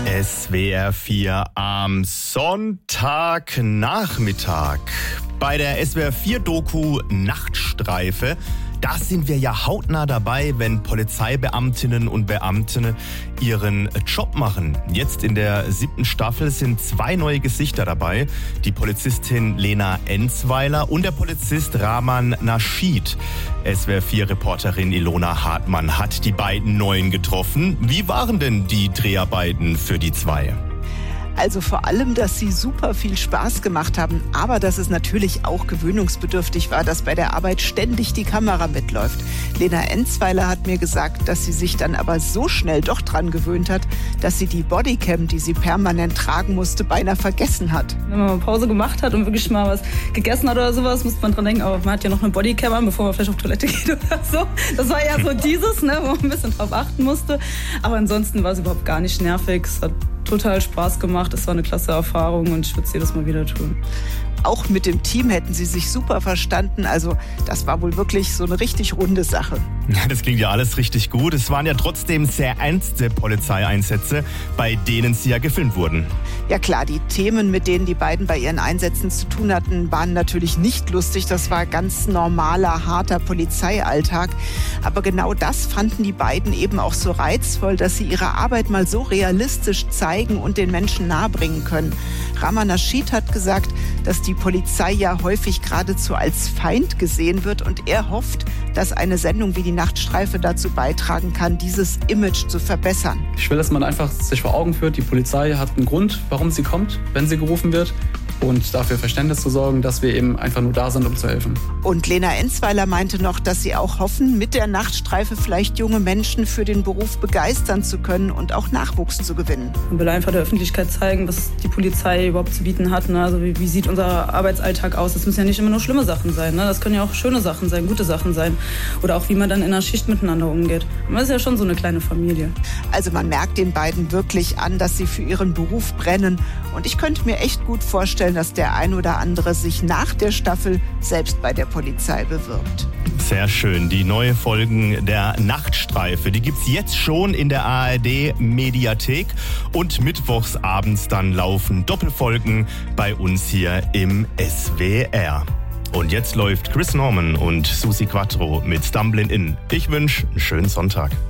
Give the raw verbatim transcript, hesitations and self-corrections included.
S W R vier am Sonntagnachmittag. Bei der S W R vier Doku Nachtstreife, da sind wir ja hautnah dabei, wenn Polizeibeamtinnen und Beamte ihren Job machen. Jetzt in der siebten Staffel sind zwei neue Gesichter dabei. Die Polizistin Lena Enzweiler und der Polizist Rahman Nasheed. S W R vier Reporterin Ilona Hartmann hat die beiden Neuen getroffen. Wie waren denn die Dreharbeiten für die zwei? Also vor allem, dass sie super viel Spaß gemacht haben, aber dass es natürlich auch gewöhnungsbedürftig war, dass bei der Arbeit ständig die Kamera mitläuft. Lena Enzweiler hat mir gesagt, dass sie sich dann aber so schnell doch dran gewöhnt hat, dass sie die Bodycam, die sie permanent tragen musste, beinahe vergessen hat. Wenn man mal Pause gemacht hat und wirklich mal was gegessen hat oder sowas, muss man dran denken, aber man hat ja noch eine Bodycam an, bevor man vielleicht auf Toilette geht oder so. Das war ja so dieses, ne, wo man ein bisschen drauf achten musste. Aber ansonsten war es überhaupt gar nicht nervig. Es hat total Spaß gemacht. Es war eine klasse Erfahrung und ich würde es jedes Mal wieder tun. Auch mit dem Team hätten sie sich super verstanden. Also das war wohl wirklich so eine richtig runde Sache. Ja, das klingt ja alles richtig gut. Es waren ja trotzdem sehr ernste Polizeieinsätze, bei denen sie ja gefilmt wurden. Ja klar, die Themen, mit denen die beiden bei ihren Einsätzen zu tun hatten, waren natürlich nicht lustig. Das war ganz normaler, harter Polizeialltag. Aber genau das fanden die beiden eben auch so reizvoll, dass sie ihre Arbeit mal so realistisch zeigen und den Menschen nahebringen können. Rahman Nasheed hat gesagt, dass die Polizei ja häufig geradezu als Feind gesehen wird und er hofft, dass eine Sendung wie die Nachtstreife dazu beitragen kann, dieses Image zu verbessern. Ich will, dass man einfach sich vor Augen führt, die Polizei hat einen Grund, warum sie kommt, wenn sie gerufen wird. Und dafür Verständnis zu sorgen, dass wir eben einfach nur da sind, um zu helfen. Und Lena Enzweiler meinte noch, dass sie auch hoffen, mit der Nachtstreife vielleicht junge Menschen für den Beruf begeistern zu können und auch Nachwuchs zu gewinnen. Man will einfach der Öffentlichkeit zeigen, was die Polizei überhaupt zu bieten hat. Also wie, wie sieht unser Arbeitsalltag aus? Das müssen ja nicht immer nur schlimme Sachen sein. Ne? Das können ja auch schöne Sachen sein, gute Sachen sein. Oder auch, wie man dann in einer Schicht miteinander umgeht. Man ist ja schon so eine kleine Familie. Also man merkt den beiden wirklich an, dass sie für ihren Beruf brennen. Und ich könnte mir echt gut vorstellen, dass der ein oder andere sich nach der Staffel selbst bei der Polizei bewirbt. Sehr schön. Die neue Folgen der Nachtstreife, die gibt's jetzt schon in der A R D-Mediathek. Und mittwochs abends dann laufen Doppelfolgen bei uns hier im S W R. Und jetzt läuft Chris Norman und Susi Quattro mit Stumblin' In. Ich wünsche einen schönen Sonntag.